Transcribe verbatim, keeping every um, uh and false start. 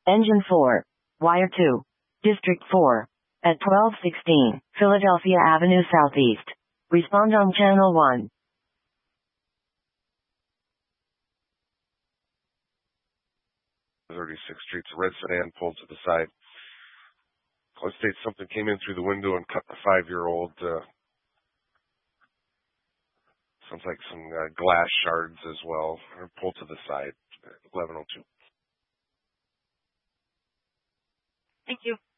Engine four. Wire two. District four. At twelve sixteen, Philadelphia Avenue Southeast. Respond on channel one. thirty-sixth Street, a red sedan pulled to the side. It states something came in through the window and cut the five-year-old. Uh, sounds like some uh, glass shards as well. Or pulled to the side. eleven oh two. Thank you.